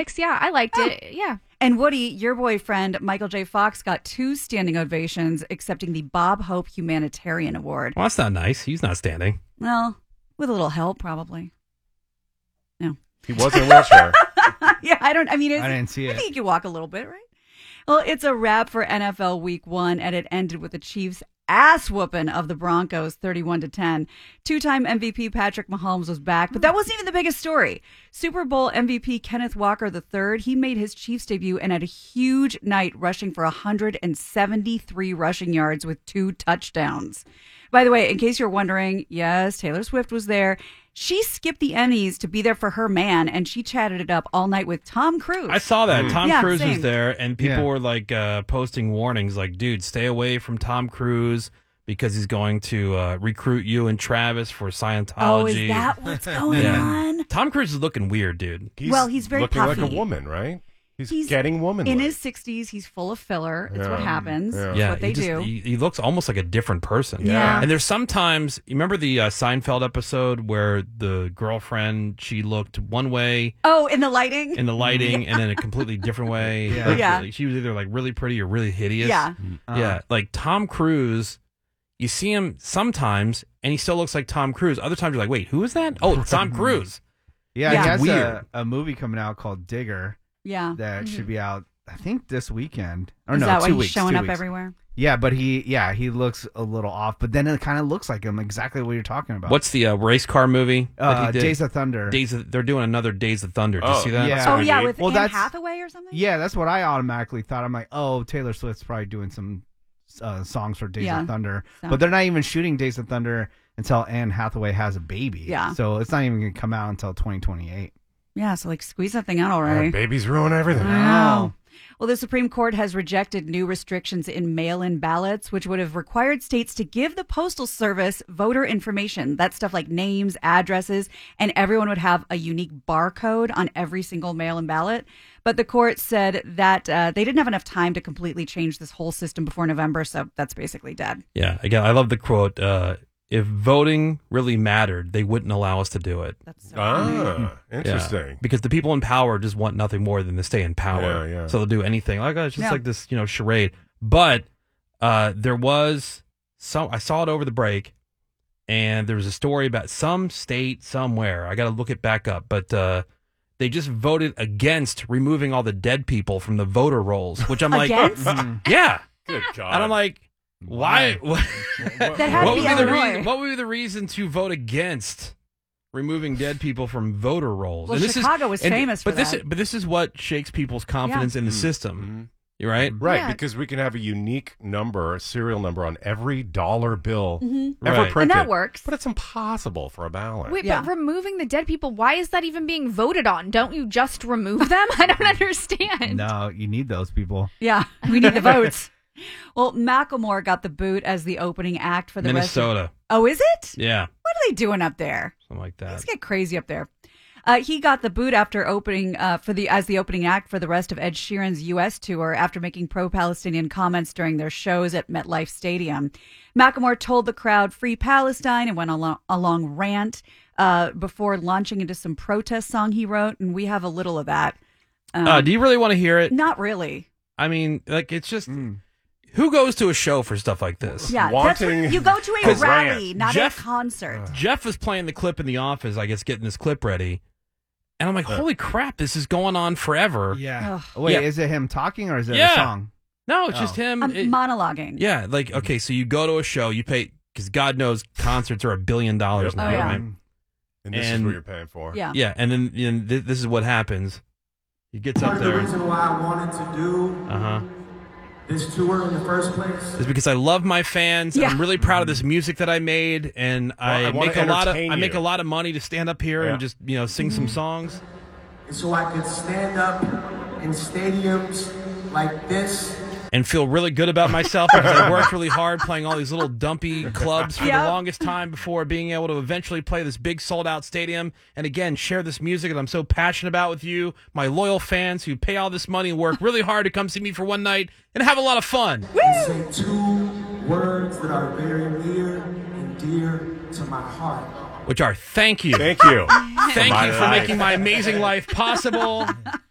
6. Yeah, I liked it. Yeah. And Woody, your boyfriend, Michael J. Fox, got 2 standing ovations, accepting the Bob Hope Humanitarian Award. Well, that's not nice. He's not standing. Well, with a little help, probably. No. He was in a wheelchair. Yeah, I didn't see it. I think he could walk a little bit, right? Well, it's a wrap for NFL Week 1, and it ended with the Chiefs' ass whooping of the Broncos, 31-10. 2-time MVP Patrick Mahomes was back, but that wasn't even the biggest story. Super Bowl MVP Kenneth Walker III, he made his Chiefs debut and had a huge night, rushing for 173 rushing yards with 2 touchdowns. By the way, in case you're wondering, yes, Taylor Swift was there. She skipped the Emmys to be there for her man, and she chatted it up all night with Tom Cruise. I saw that. Tom Cruise same. was there, and people were like posting warnings like, dude, stay away from Tom Cruise because he's going to recruit you and Travis for Scientology. Oh, is that what's going on? Tom Cruise is looking weird, dude. He's very looking puffy. like a woman, right? He's getting womanly. In his 60s, he's full of filler. It's what happens. Yeah. It's what they do. He looks almost like a different person. Yeah. And there's sometimes, you remember the Seinfeld episode where the girlfriend, she looked one way. Oh, in the lighting? And then a completely different way. Yeah. She was either like really pretty or really hideous. Yeah. Yeah. Like Tom Cruise, you see him sometimes and he still looks like Tom Cruise. Other times you're like, wait, who is that? Oh, it's Tom Cruise. Yeah, Yeah. he has Weird. a movie coming out called Digger Yeah. that should be out, I think, this weekend. Or Is no, that why 2 he's weeks. showing 2 up weeks. everywhere? Yeah, but he looks a little off, but then it kind of looks like him, exactly what you're talking about. What's the race car movie that he did? Days of Thunder. They're doing another Days of Thunder. Did you see that? Yeah. Oh, yeah, with Anne that's- Hathaway or something? Yeah, that's what I automatically thought. I'm like, oh, Taylor Swift's probably doing some songs for Days Yeah. of Thunder. So- But they're not even shooting Days of Thunder until Anne Hathaway has a baby. Yeah. So it's not even going to come out until 2028. Yeah, so like squeeze that thing out already. Babies ruin everything. I know. Well, the Supreme Court has rejected new restrictions in mail-in ballots, which would have required states to give the Postal Service voter information. That's stuff like names, addresses, and everyone would have a unique barcode on every single mail-in ballot. But the court said that they didn't have enough time to completely change this whole system before November, so that's basically dead. Yeah. Again, I love the quote. If voting really mattered, they wouldn't allow us to do it. That's so funny. Interesting. Yeah. Because the people in power just want nothing more than to stay in power. Yeah. So they'll do anything. Like, oh, it's just Yeah. like this, charade. But there was I saw it over the break, and there was a story about some state somewhere. I got to look it back up. But they just voted against removing all the dead people from the voter rolls, which I'm like, Against? yeah. Good God. And I'm like, why? That had to be Illinois. What would be the reason to vote against removing dead people from voter rolls? Well, And this Chicago was famous for that. But this is what shakes people's confidence in the system. You're right. Right, Yeah. because we can have a unique number, a serial number on every dollar bill ever Right. printed. And that works. But it's impossible for a ballot. Wait, Yeah. but removing the dead people, why is that even being voted on? Don't you just remove them? I don't understand. No, you need those people. Yeah, we need the votes. Well, Macklemore got the boot as the opening act for the Minnesota. rest of... Oh, is it? Yeah. What are they doing up there? Something like that. Things get crazy up there. He got the boot after opening as the opening act for the rest of Ed Sheeran's U.S. tour after making pro-Palestinian comments during their shows at MetLife Stadium. Macklemore told the crowd "Free Palestine" and went on a long rant before launching into some protest song he wrote, and we have a little of that. Do you really want to hear it? Not really. I mean, like, it's just who goes to a show for stuff like this? Yeah, Wanting- you go to a 'Cause rally, not Jeff- a concert. Jeff was playing the clip in the office, I guess, getting this clip ready. And I'm like, holy crap, this is going on forever. Yeah. Ugh. Wait, Yeah. is it him talking or is it Yeah. a song? No, it's just him. I'm monologuing. Yeah, like, okay, so you go to a show, you pay, because God knows concerts are $1 billion now, Oh, yeah. right? And this is And- what you're paying for. Yeah. Yeah, and then this is what happens. He gets Part up of the there. reason why I wanted to do this tour in the first place. Is because I love my fans. Yeah. I'm really proud of this music that I made, and I I wanna make a lot of entertain you. money to stand up here Yeah. and just sing some songs. And so I could stand up in stadiums like this. And feel really good about myself because I worked really hard playing all these little dumpy clubs for the Yep. longest time before being able to eventually play this big sold-out stadium and, again, share this music that I'm so passionate about with you, my loyal fans who pay all this money and work really hard to come see me for one night and have a lot of fun. And say two words that are very near and dear to my heart. Which are thank you. Thank you. Thank my you for life. making my amazing life possible.